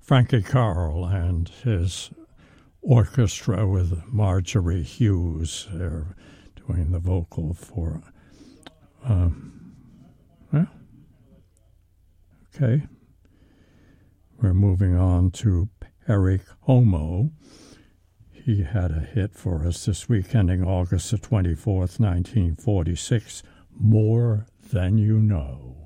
Frankie Carl and his orchestra with Marjorie Hughes. They're doing the vocal for. Okay. We're moving on to Perry Como. He had a hit for us this week, ending August the 24th, 1946, More Than You Know.